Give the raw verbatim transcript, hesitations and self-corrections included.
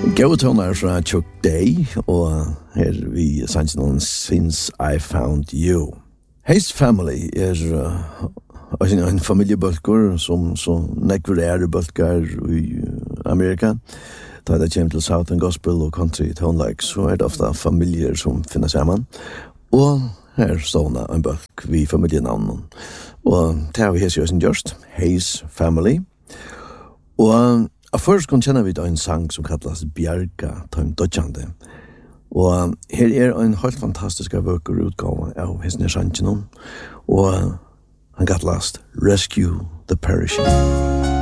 Gå tonar fra Chuck Day, og her vi sannsyn Since I Found You. Haze Family er uh, en familiebølger som så nekver er bølger i Amerika. Da det kommer til Southern Gospel og Country Tone Like, så er det ofte familier som finner sammen. Og her stående en bølg vi familienavnen. Og det har vi hese jo gjørst, Haze Family. Og av først kan kjenne vi en sang som kallas Bjarga Tøym Dodjande. Og her er en helt fantastisk vøker utgave av hesne sangen. Og han kallas Rescue the Perishing.